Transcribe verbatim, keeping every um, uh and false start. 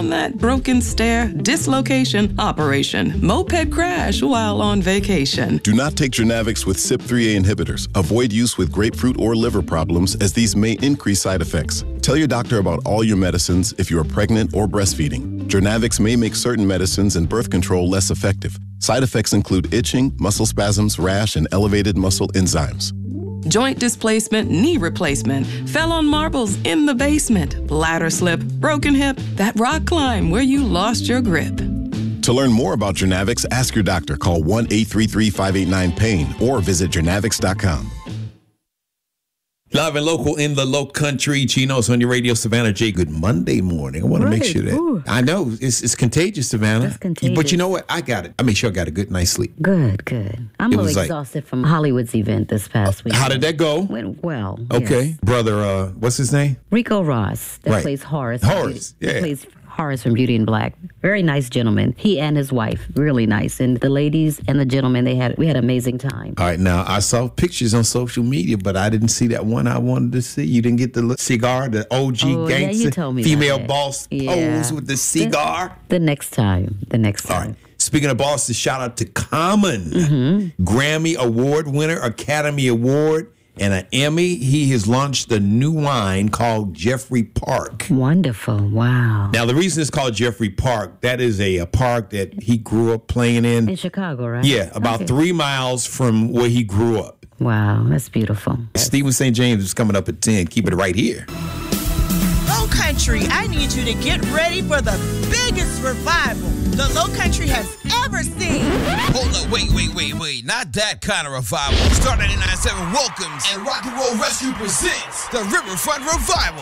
on that broken stair, dislocation, operation, moped crash while on vacation. Do not take Journavx with C Y P three A inhibitors. Avoid use with grapefruit or liver problems, as these may increase side effects. Tell your doctor about all your medicines if you are pregnant or breastfeeding. Journavx may make certain medicines and birth control less effective. Side effects include itching, muscle spasms, rash, and elevated muscle enzymes. Joint displacement, knee replacement, fell on marbles in the basement, ladder slip, broken hip, that rock climb where you lost your grip. To learn more about Journavx, ask your doctor. Call one eight three three, five eight nine, pain or visit Journavx dot com. Live and local in the low country. Chino's on your radio, Savannah J. Good Monday morning. I want to right. make sure that. Ooh. I know it's, it's contagious, Savannah. That's contagious. But you know what? I got it. I made sure I got a good night's sleep. Good, good. I'm It a little was like- exhausted from Hollywood's event this past week. How did that go? Went well. Okay. yes. Brother, uh, what's his name? Rico Ross, that Right. plays Horace. Horace, He yeah. plays Horace from Beauty and Black. Very nice gentleman. He and his wife, really nice. And the ladies and the gentlemen, they had we had an amazing time. All right. Now, I saw pictures on social media, but I didn't see that one I wanted to see. You didn't get the li- cigar, the O G Oh, yeah, gangster you told me female about that. boss Yeah. pose with the cigar. The next time. The next All time. right. Speaking of bosses, shout out to Common, Mm-hmm. Grammy Award winner, Academy Award, and an Emmy. He has launched a new wine called Jeffrey Park. Wonderful. Wow. Now, the reason it's called Jeffrey Park, that is a, a park that he grew up playing in. In Chicago, right? Yeah, about Okay. three miles from where he grew up. Wow, that's beautiful. Stephen Saint James is coming up at ten. Keep it right here. Low Country, I need you to get ready for the biggest revival the Low Country has ever seen. Hold up, wait, wait, wait, wait. Not that kind of revival. Star ninety-nine point seven welcomes and Rock and Roll Rescue presents the Riverfront Revival.